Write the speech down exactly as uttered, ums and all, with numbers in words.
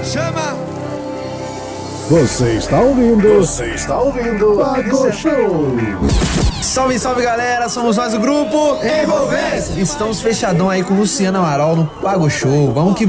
Chama! Você está ouvindo? Você está ouvindo? Pago Show! Salve, salve galera, somos nós o grupo Envolvência. Estamos fechadão aí com o Luciano Amaral no Pago Show. Vamos que